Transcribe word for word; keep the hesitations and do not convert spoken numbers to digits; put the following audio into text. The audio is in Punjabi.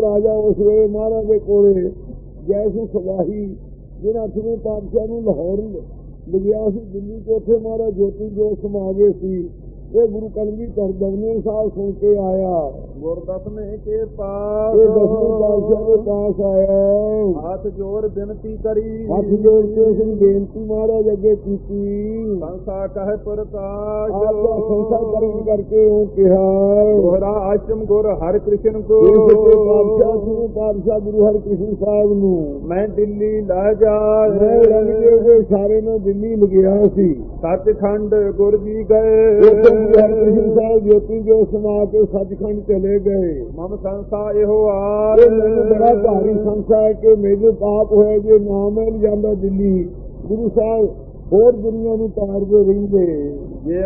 ਰਾਜਾ ਉਸ ਵੇਲੇ ਮਹਾਰਾਜ ਦੇ ਕੋਲੇ ਜੈਸੀ ਸਵਾਹੀ ਜਿਹਨਾਂ ਅੱਠਵੇਂ ਪਾਤਸ਼ਾਹ ਨੂੰ ਲਾਹੌਰ ਲਿਆ ਸੀ ਦਿੱਲੀ ਤੋਂ, ਉੱਥੇ ਮਹਾਰਾਜ ਜੋਤੀ ਜੋ ਸਮਾ ਗਏ ਸੀ। ਇਹ ਗੁਰੂ ਕਲਗੀਧਰ ਦਸਵੇਂ ਸਾਹਿਬ ਸੁਣ ਕੇ ਆਇਆ। ਗੁਰ ਦਸਵੇਂ ਕੇ ਪਾਸ ਇਹ ਦਸਵੇਂ ਪਾਤਸ਼ਾਹ ਦੇ ਪਾਸ ਆਇਆ, ਹੱਥ ਜੋੜ ਬੇਨਤੀ ਕਰੀ, ਹੱਥ ਜੋੜ ਕੇ ਉਸ ਨੂੰ ਬੇਨਤੀ ਮਹਾਰਾਜ ਅੱਗੇ ਕੀਤੀ। ਸੰਸਾ ਕਹਿ ਪ੍ਰਕਾਸ਼ ਆਪਦਾ ਸੰਸਾ ਕਰਨ ਕਰਕੇ ਉਹ ਕਿਹਾ, ਦੋਹਰਾ ਆਸ਼ਰਮ ਗੁਰ ਹਰਿ ਕ੍ਰਿਸ਼ਨ ਕੋ, ਇਹ ਸੱਚੇ ਪਾਤਸ਼ਾਹ ਸੀ ਪਾਤਸ਼ਾਹ ਗੁਰੂ ਹਰਿ ਕ੍ਰਿਸ਼ਨ ਸਾਹਿਬ ਨੂੰ ਮੈਂ ਦਿੱਲੀ ਲੈ ਜਾ, ਮੈਂ ਰੰਗ ਦੇ ਉਹਦੇ ਇਸ਼ਾਰੇ ਨਾਲ ਦਿੱਲੀ ਲਗਿਆ ਸੀ। ਸੱਚਖੰਡ ਗੁਰ ਜੀ ਗਏ, ਗੁਰੂ ਹਰਿ ਕ੍ਰਿਸ਼ਨ ਸਾਹਿਬ ਜੋਤੀ ਜੋ ਸਮਾ ਕੇ ਸੱਚਖੰਡ ਚਲੇ ਗਏ। ਮਮ ਸੰਸਾ ਇਹੋ ਆਰ, ਮੈਨੂੰ ਬੜਾ ਭਾਰੀ ਸੰਸਾ ਹੈ ਕਿ ਮੇਰੇ ਪਾਪ ਹੋਇਆ ਜੇ ਨਾ ਮਿਲ ਜਾਂਦਾ ਦਿੱਲੀ। ਗੁਰੂ ਸਾਹਿਬ ਹੋਰ ਦੁਨੀਆ ਨੂੰ ਤਾਰਦੇ ਰਹਿੰਦੇ। ਜੇ